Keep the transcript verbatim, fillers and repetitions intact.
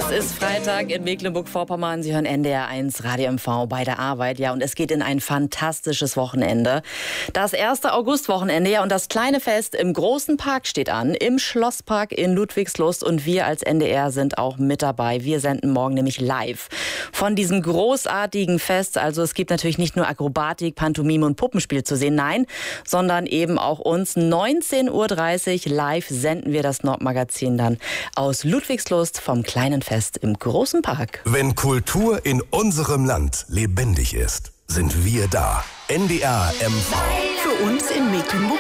Es ist Freitag in Mecklenburg-Vorpommern. Sie hören N D R eins Radio M V bei der Arbeit. Ja, und es geht in ein fantastisches Wochenende. Das erste Augustwochenende, ja, und das kleine Fest im großen Park steht an, im Schlosspark in Ludwigslust. Und wir als N D R sind auch mit dabei. Wir senden morgen nämlich live von diesem großartigen Fest. Also es gibt natürlich nicht nur Akrobatik, Pantomime und Puppenspiel zu sehen, nein, sondern eben auch uns. neunzehn Uhr dreißig live senden wir das Nordmagazin dann aus Ludwigslust vom kleinen Fest im großen Park. Wenn Kultur in unserem Land lebendig ist, sind wir da. N D R M V. Für uns in Mecklenburg